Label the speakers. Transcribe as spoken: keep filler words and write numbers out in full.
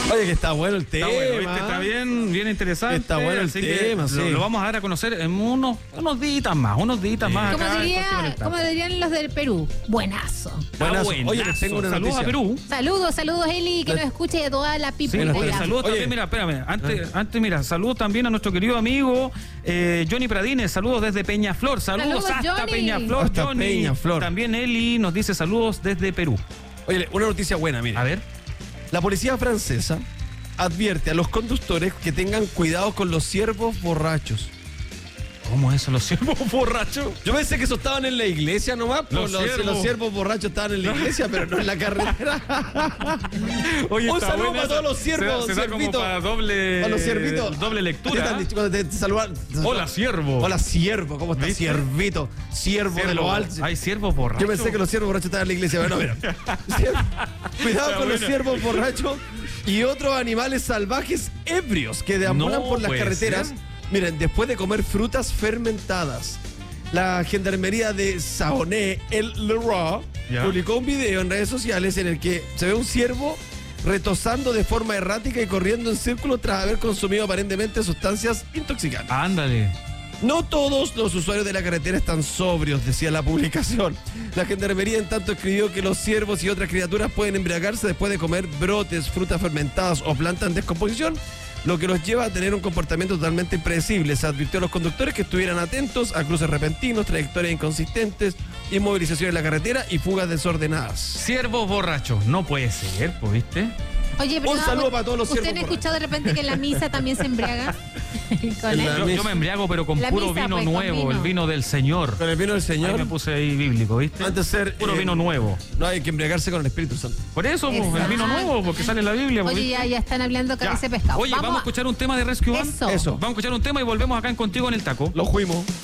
Speaker 1: Oye, que está bueno el tema.
Speaker 2: Está bueno, ¿viste? Está bien, bien interesante.
Speaker 1: Está bueno el
Speaker 2: así
Speaker 1: tema,
Speaker 2: que
Speaker 1: sí.
Speaker 2: Lo, lo vamos a dar a conocer en unos, unos días más, unos días
Speaker 1: Sí.
Speaker 2: más
Speaker 3: Como,
Speaker 2: acá. en
Speaker 3: diría,
Speaker 2: Contigo
Speaker 3: como dirían los del Perú, buenazo.
Speaker 2: Está
Speaker 1: Buenazo.
Speaker 2: buenazo.
Speaker 1: Oye, les tengo una
Speaker 2: Saludos
Speaker 1: noticia.
Speaker 2: a Perú.
Speaker 3: Saludos, saludos Eli, que
Speaker 1: Le-
Speaker 3: nos escuche de toda la
Speaker 2: Sí,
Speaker 3: people.
Speaker 1: Buenas
Speaker 3: de
Speaker 2: oye,
Speaker 3: allá.
Speaker 2: saludos
Speaker 1: Oye.
Speaker 2: también, mira, espérame, antes, antes, mira, saludos también a nuestro querido amigo eh, Johnny Pradines, saludos desde Peñaflor, saludos,
Speaker 3: Saludos,
Speaker 2: hasta
Speaker 3: Johnny.
Speaker 2: Peñaflor,
Speaker 1: Hasta
Speaker 2: Johnny.
Speaker 1: Peñaflor.
Speaker 2: También Eli nos dice saludos desde Perú.
Speaker 1: Oye, una noticia buena, mire.
Speaker 2: A ver.
Speaker 1: La policía francesa advierte a los conductores que tengan cuidado con los ciervos borrachos.
Speaker 2: ¿Cómo es eso, los ciervos borrachos?
Speaker 1: Yo pensé que eso estaban en la iglesia nomás,
Speaker 2: Los
Speaker 1: pues los,
Speaker 2: ciervos.
Speaker 1: los ciervos borrachos estaban en la iglesia, pero no en la carretera.
Speaker 2: Oye,
Speaker 1: Un
Speaker 2: está
Speaker 1: saludo
Speaker 2: buena
Speaker 1: para todos
Speaker 2: esa.
Speaker 1: los ciervos,
Speaker 2: Se, se da como
Speaker 1: ciervitos.
Speaker 2: para doble,
Speaker 1: A los ciervitos.
Speaker 2: doble
Speaker 1: ¿Qué
Speaker 2: lectura.
Speaker 1: tal? Cuando te, te saludan.
Speaker 2: Hola, ciervo.
Speaker 1: Hola, ciervo. ¿Cómo estás,
Speaker 2: ¿Viste?
Speaker 1: ciervito? Ciervo,
Speaker 2: Ciervo.
Speaker 1: de lo alto.
Speaker 2: Hay ciervos borrachos.
Speaker 1: Yo pensé que los ciervos borrachos estaban en la iglesia, pero no, mira. Cier- Cuidado
Speaker 2: Está
Speaker 1: con los
Speaker 2: buena.
Speaker 1: ciervos borrachos y otros animales salvajes ebrios que deambulan
Speaker 2: No
Speaker 1: por las
Speaker 2: puede
Speaker 1: carreteras.
Speaker 2: ser.
Speaker 1: Miren, después de comer frutas fermentadas. La gendarmería de Saoné, el Leroy,
Speaker 2: Ya.
Speaker 1: publicó un video en redes sociales en el que se ve un ciervo retosando de forma errática y corriendo en círculo tras haber consumido aparentemente sustancias intoxicantes.
Speaker 2: Ándale.
Speaker 1: No todos los usuarios de la carretera están sobrios, decía la publicación. La gendarmería en tanto escribió que los ciervos y otras criaturas pueden embriagarse después de comer brotes, frutas fermentadas o plantas en descomposición, lo que los lleva a tener un comportamiento totalmente impredecible. Se advirtió a los conductores que estuvieran atentos a cruces repentinos, trayectorias inconsistentes, inmovilización en la carretera y fugas desordenadas.
Speaker 2: Ciervos borrachos. No puede ser, pues, ¿viste?
Speaker 3: Oye, pero
Speaker 1: Un saludo para todos los
Speaker 3: ¿usted
Speaker 1: ciervos
Speaker 3: no ha escuchado de repente que en la misa también se embriaga? Con
Speaker 1: En
Speaker 3: él.
Speaker 1: la-
Speaker 2: Yo, yo me embriago, pero con
Speaker 3: La
Speaker 2: puro
Speaker 3: misa,
Speaker 2: vino
Speaker 3: pues, con
Speaker 2: nuevo,
Speaker 3: vino.
Speaker 2: el vino del Señor.
Speaker 1: Con el vino del
Speaker 2: Ahí
Speaker 1: Señor,
Speaker 2: me puse ahí bíblico, ¿viste?
Speaker 1: antes de ser...
Speaker 2: Puro
Speaker 1: eh,
Speaker 2: vino nuevo.
Speaker 1: No hay que embriagarse con el Espíritu Santo.
Speaker 2: Por eso, pues, el
Speaker 3: Exacto.
Speaker 2: vino nuevo, porque sale en la Biblia. pues,
Speaker 3: Oye,
Speaker 2: ¿viste?
Speaker 3: ya, ya están hablando con
Speaker 2: Ya.
Speaker 3: ese pescado.
Speaker 2: Oye, vamos, a escuchar un tema de Rescue Band.
Speaker 3: Eso.
Speaker 1: Eso.
Speaker 2: Vamos a escuchar un tema y volvemos acá en Contigo en el Taco.
Speaker 1: Lo fuimos.